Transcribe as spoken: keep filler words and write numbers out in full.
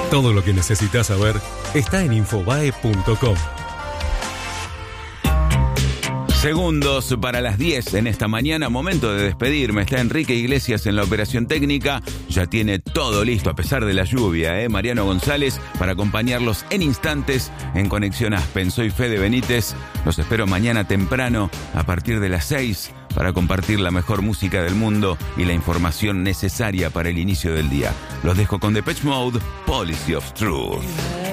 Todo lo que necesitas saber está en infobae punto com. Segundos para las diez en esta mañana, momento de despedirme. Está Enrique Iglesias en la operación técnica, ya tiene todo listo a pesar de la lluvia, ¿eh? Mariano González para acompañarlos en instantes en Conexión Aspen. Soy Fede Benítez, los espero mañana temprano a partir de las seis para compartir la mejor música del mundo y la información necesaria para el inicio del día. Los dejo con Depeche Mode, Policy of Truth.